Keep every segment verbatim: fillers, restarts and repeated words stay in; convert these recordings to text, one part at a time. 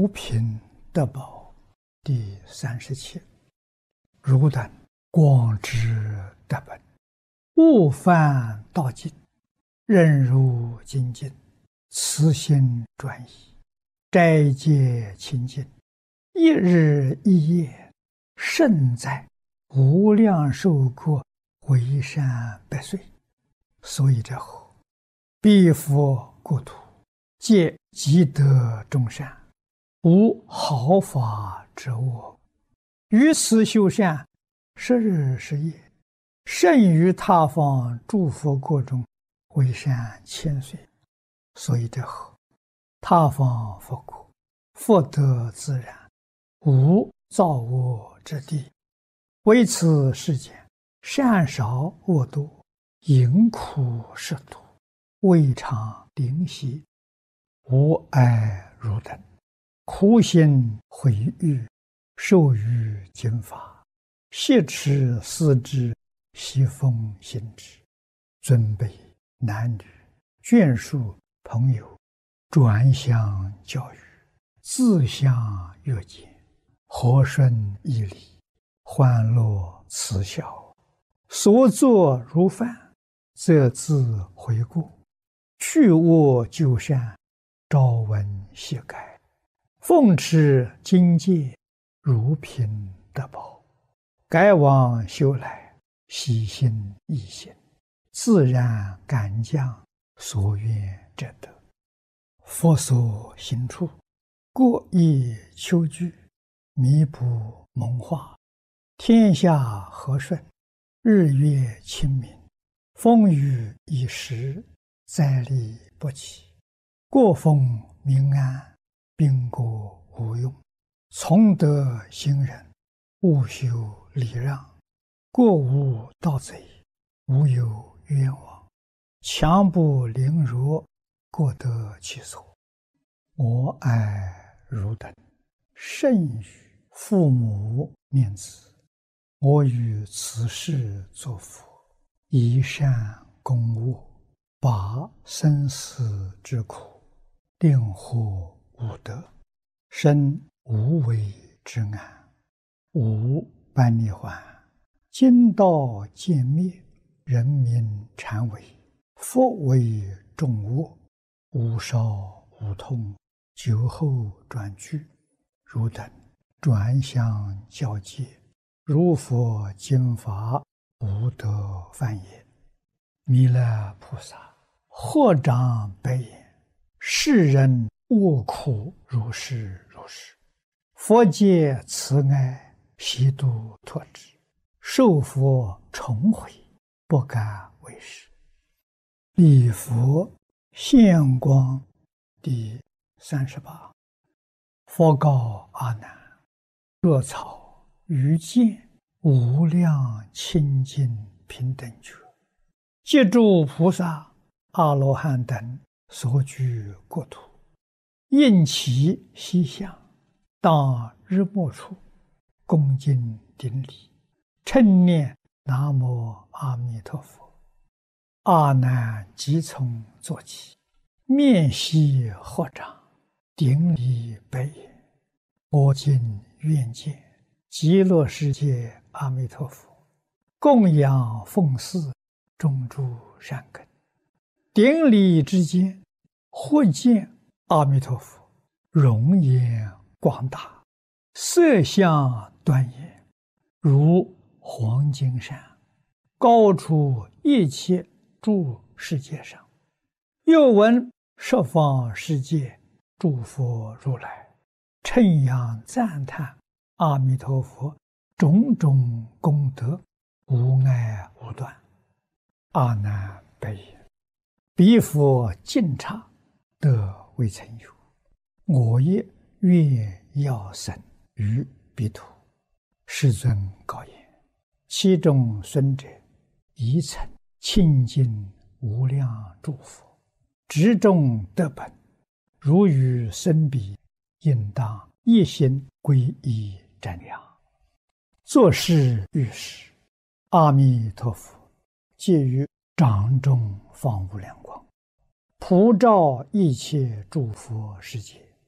品德宝第三十七。汝等广知德本，勿犯道境，任入精进，慈心专一，斋戒清净，一日一夜，胜在无量寿国为善百岁。所以者何？彼佛国土，皆积德众善，无毫发之恶。于此修善，十日十夜，胜于他方诸佛国中为善千岁。所以者何？他方佛国，福德自然，无造恶之地。为此世间，善少恶多，淫苦食毒，未尝灵犀。吾爱汝等，苦心毁誉，受于经法，挟持思之，习奉行之，尊卑男女，眷属朋友，转相教育，自相约见，和顺义理，欢乐慈孝，所作如饭，则自悔过，去恶就善，朝闻夕改，奉持经戒，如品德宝，改往修来，喜心易行，自然感降所愿者得。佛所行处，过意求具，弥补蒙化，天下和顺，日月清明，风雨已时，灾利不起，过风民安，兵国无用。从德行人，勿修礼让，过无盗贼，无有冤枉，强不凌辱，过得其所。我爱汝等，甚于父母念子，我于此世作佛，以善供恶，拔生死之苦，令获无得，生无为之安，无般涅槃，今道渐灭，人民禅为，佛为众恶，无少无痛，酒后转句，汝等转相教戒，如佛经法，无得犯也。弥勒菩萨合掌白言：世人恶苦如是如是，佛界慈爱，悉度脱之，受佛重回，不敢为是。礼佛现光第三十八。佛告阿难：若草于见无量清净平等觉，借诸菩萨阿罗汉等所居国土，应其西向，当日没处，恭敬顶礼，称念南无阿弥陀佛。阿难即从坐起，面悉合掌，顶礼白言：我今愿见极乐世界阿弥陀佛，供养奉祀种诸善根。顶礼之间，忽见阿弥陀佛容颜广大，色相端严，如黄金山，高出一切诸世界上。又闻十方世界诸佛如来称扬赞叹阿弥陀佛种种功德，无碍无断。阿难白言：彼佛尽刹，得未曾有，我也愿要生于彼土。世尊告言：其中孙者，宜曾清净无量诸佛，执众德本，如与生彼，应当一心皈依瞻仰。作是遇时，阿弥陀佛借于掌中放无量光，普照一切诸佛世界，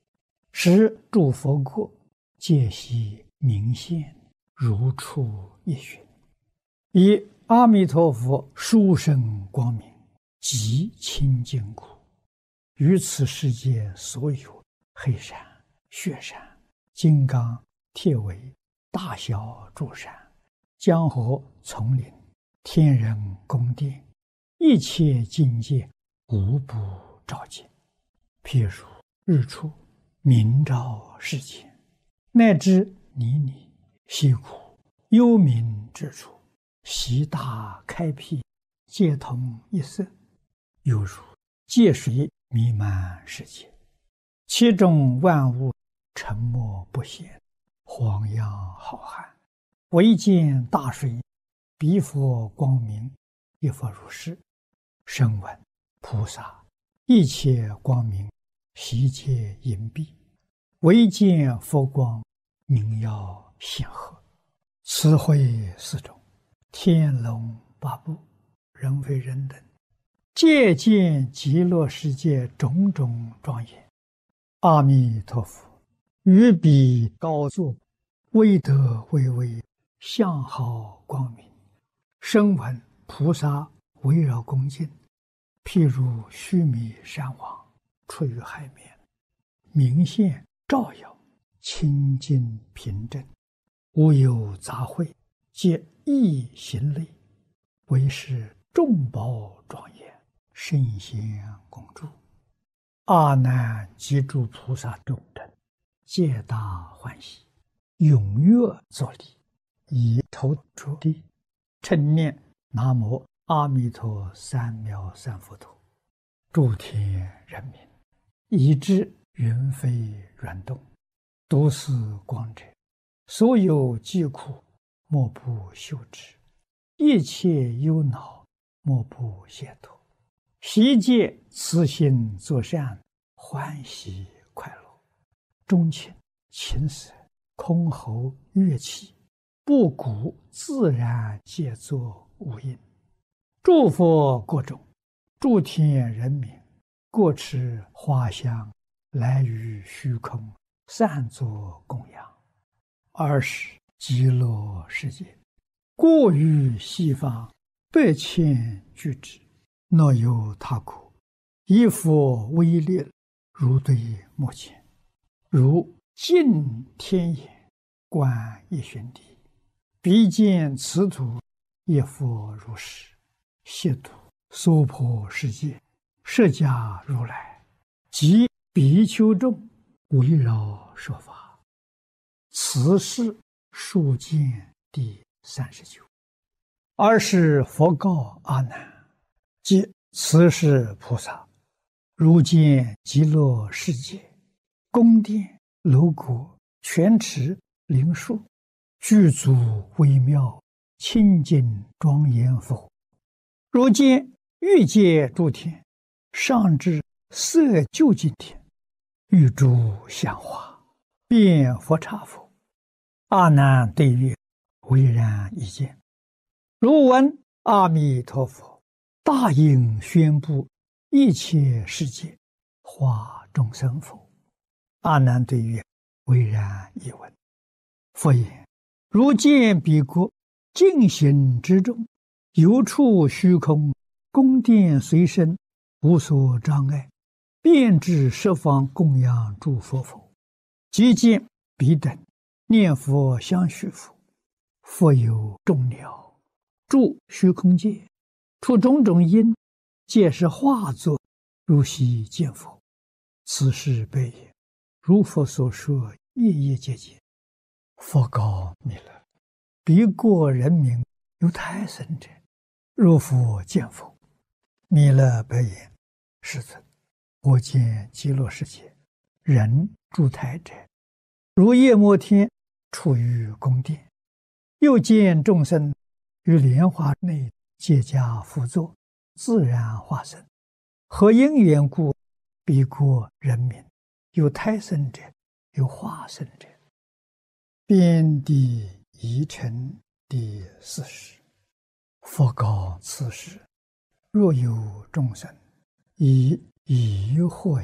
使诸佛国皆悉明现，如出一寻。以阿弥陀佛殊胜光明，极清净故，于此世界所有黑山、雪山、金刚、铁围、大小诸山、江河、丛林、天人宫殿，一切境界无不照见。譬如日出明照世间，乃至泥泞溪谷幽冥之处，悉大开辟，皆同一色，犹如界水弥漫世界，其中万物沉默不显，晃漾浩瀚，唯见大水，彼佛光明，亦复如是。声闻菩萨一切光明，悉皆隐蔽，唯见佛光，明耀显赫。此会四种，天龙八部，人非人等，皆见极乐世界种种庄严。阿弥陀佛于彼高坐，威德巍巍，相好光明。声闻菩萨围绕恭敬，譬如须弥山王出于海面，明现照耀，清净平正，无有杂秽，皆一行类，为是众宝庄严，圣贤共住。阿难及诸菩萨众等，皆大欢喜，踊跃作礼，以头着地，称念南无阿弥陀三藐三佛陀。诸天人民，以至云飞软动，都是光者，所有疾苦，莫不休止；一切忧恼，莫不解脱。悉皆慈心作善，欢喜快乐。钟磬、琴瑟、箜篌、乐器，布谷自然皆作无应。诸佛国中，诸天人民，各持花香，来于虚空，散作供养。二是极乐世界，过于西方，百千俱胝，若有他国，以佛威力，如对目前，如镜天眼，观一旬地，彼见此土，亦复如是。悉土娑婆世界，释迦如来及比丘众，围绕说法。此是数见第三十九。二是佛告阿难，即此是菩萨，如见极乐世界，宫殿楼阁、泉池灵树，具足微妙，清净庄严否？如见欲界诸天，上至色究竟天，欲诸香花，遍佛刹否？阿难对曰：唯然一见。如闻阿弥陀佛大应宣布一切世界，化众生否？阿难对曰：唯然一闻。佛言：如见彼国净行之中，有处虚空，宫殿随身，无所障碍，遍至十方供养诸佛否？即见彼等念佛相续否？复有众鸟住虚空界，出种种因，皆是化作，如悉见否？此是悲也。如佛所说，夜夜皆见。佛告弥勒：彼国人民有胎生者，若复见否？弥勒白言：世尊，我见极乐世界人住胎者，如夜摩天处于宫殿，又见众生于莲花内皆加辅佐，自然化身。何因缘故？彼国人民有胎生者，有化生者。遍地疑尘第四十。佛告此时，若有众生以疑惑